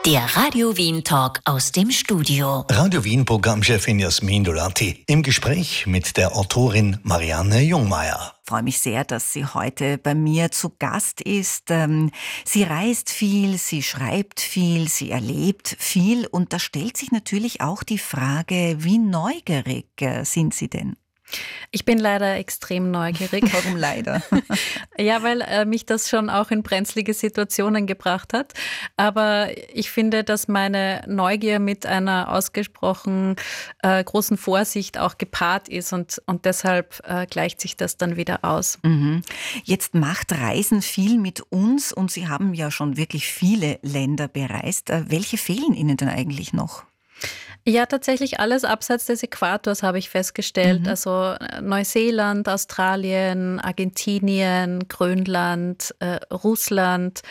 Der Radio Wien Talk aus dem Studio. Radio Wien Programmchefin Jasmin Dolati im Gespräch mit der Autorin Marianne Jungmeier. Ich freue mich sehr, dass sie heute bei mir zu Gast ist. Sie reist viel, sie schreibt viel, sie erlebt viel und da stellt sich natürlich auch die Frage, wie neugierig sind Sie denn? Ich bin leider extrem neugierig. Warum leider? Ja, weil mich das schon auch in brenzlige Situationen gebracht hat. Aber ich finde, dass meine Neugier mit einer ausgesprochen großen Vorsicht auch gepaart ist und deshalb gleicht sich das dann wieder aus. Mhm. Jetzt macht Reisen viel mit uns und Sie haben ja schon wirklich viele Länder bereist. Welche fehlen Ihnen denn eigentlich noch? Ja, tatsächlich alles abseits des Äquators habe ich festgestellt. Also Neuseeland, Australien, Argentinien, Grönland, Russland,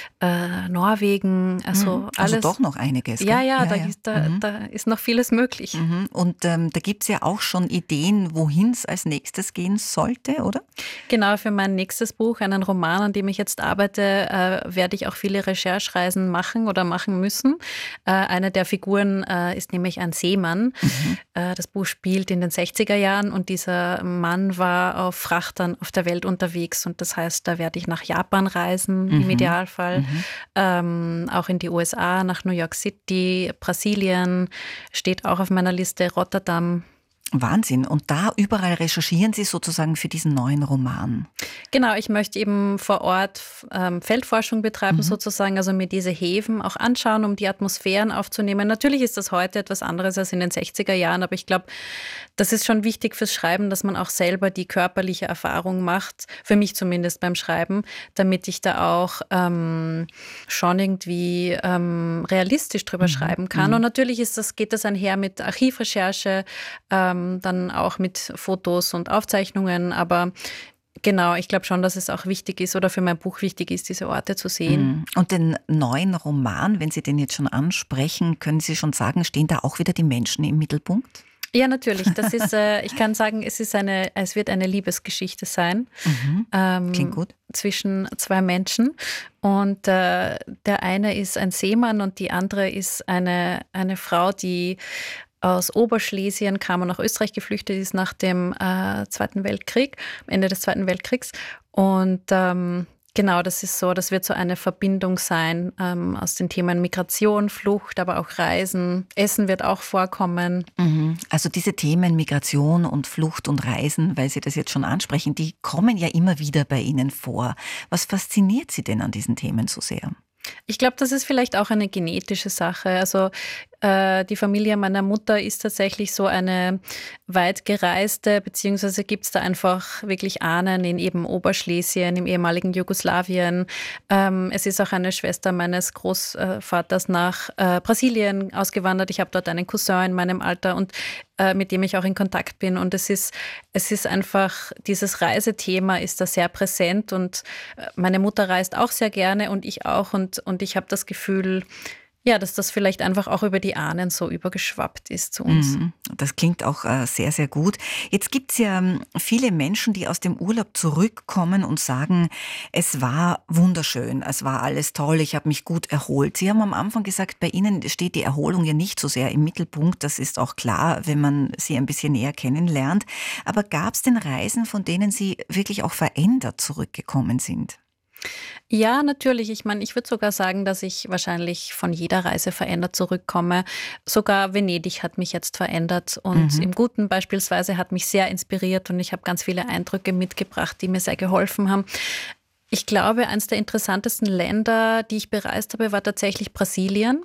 Norwegen, also alles. Also doch noch einiges. Gell? Ja, da ist noch vieles möglich. Und da gibt es ja auch schon Ideen, wohin es als nächstes gehen sollte, oder? Genau, für mein nächstes Buch, einen Roman, an dem ich jetzt arbeite, werde ich auch viele Recherchereisen machen oder machen müssen. Eine der Figuren ist nämlich ein Seemann. Das Buch spielt in den 60er Jahren und dieser Mann war auf Frachtern auf der Welt unterwegs und das heißt, da werde ich nach Japan reisen, im Idealfall, auch in die USA, nach New York City, Brasilien, steht auch auf meiner Liste, Rotterdam. Wahnsinn. Und da überall recherchieren Sie sozusagen für diesen neuen Roman? Genau, ich möchte eben vor Ort Feldforschung betreiben sozusagen, also mir diese Häfen auch anschauen, um die Atmosphären aufzunehmen. Natürlich ist das heute etwas anderes als in den 60er Jahren, aber ich glaube, das ist schon wichtig fürs Schreiben, dass man auch selber die körperliche Erfahrung macht, für mich zumindest beim Schreiben, damit ich da auch schon irgendwie realistisch drüber schreiben kann. Und natürlich geht das einher mit Archivrecherche, dann auch mit Fotos und Aufzeichnungen, aber genau, ich glaube schon, dass es auch wichtig ist oder für mein Buch wichtig ist, diese Orte zu sehen. Und den neuen Roman, wenn Sie den jetzt schon ansprechen, können Sie schon sagen, stehen da auch wieder die Menschen im Mittelpunkt? Ja, natürlich. Das ist, ich kann sagen, es wird eine Liebesgeschichte sein. Klingt gut. Zwischen zwei Menschen. Und der eine ist ein Seemann und die andere ist eine Frau, die aus Oberschlesien kam und nach Österreich geflüchtet ist nach dem Zweiten Weltkrieg, am Ende des Zweiten Weltkriegs. Und genau, das wird so eine Verbindung sein aus den Themen Migration, Flucht, aber auch Reisen. Essen wird auch vorkommen. Also diese Themen Migration und Flucht und Reisen, weil Sie das jetzt schon ansprechen, die kommen ja immer wieder bei Ihnen vor. Was fasziniert Sie denn an diesen Themen so sehr? Ich glaube, das ist vielleicht auch eine genetische Sache. Also die Familie meiner Mutter ist tatsächlich so eine weit gereiste, beziehungsweise gibt es da einfach wirklich Ahnen in eben Oberschlesien, im ehemaligen Jugoslawien. Es ist auch eine Schwester meines Großvaters nach Brasilien ausgewandert. Ich habe dort einen Cousin in meinem Alter und mit dem ich auch in Kontakt bin. Und es ist einfach, dieses Reisethema ist da sehr präsent und meine Mutter reist auch sehr gerne und ich auch. Und ich habe das Gefühl, ja, dass das vielleicht einfach auch über die Ahnen so übergeschwappt ist zu uns. Das klingt auch sehr, sehr gut. Jetzt gibt es ja viele Menschen, die aus dem Urlaub zurückkommen und sagen, es war wunderschön, es war alles toll, ich habe mich gut erholt. Sie haben am Anfang gesagt, bei Ihnen steht die Erholung ja nicht so sehr im Mittelpunkt. Das ist auch klar, wenn man Sie ein bisschen näher kennenlernt. Aber gab es denn Reisen, von denen Sie wirklich auch verändert zurückgekommen sind? Ja, natürlich. Ich meine, ich würde sogar sagen, dass ich wahrscheinlich von jeder Reise verändert zurückkomme. Sogar Venedig hat mich jetzt verändert und im Guten beispielsweise hat mich sehr inspiriert und ich habe ganz viele Eindrücke mitgebracht, die mir sehr geholfen haben. Ich glaube, eines der interessantesten Länder, die ich bereist habe, war tatsächlich Brasilien,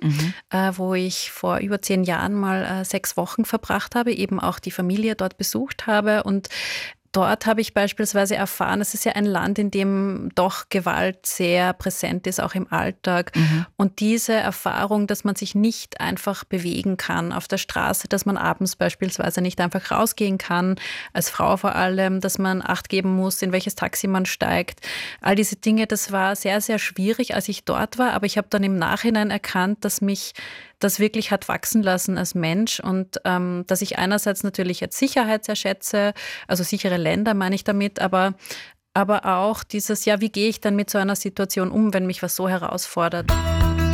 wo ich vor über 10 Jahren mal 6 Wochen verbracht habe, eben auch die Familie dort besucht habe und dort habe ich beispielsweise erfahren, es ist ja ein Land, in dem doch Gewalt sehr präsent ist, auch im Alltag. Und diese Erfahrung, dass man sich nicht einfach bewegen kann auf der Straße, dass man abends beispielsweise nicht einfach rausgehen kann, als Frau vor allem, dass man Acht geben muss, in welches Taxi man steigt. All diese Dinge, das war sehr, sehr schwierig, als ich dort war. Aber ich habe dann im Nachhinein erkannt, dass mich das wirklich hat wachsen lassen als Mensch und dass ich einerseits natürlich jetzt Sicherheit sehr schätze, also sichere Länder meine ich damit, aber auch dieses, ja, wie gehe ich dann mit so einer Situation um, wenn mich was so herausfordert?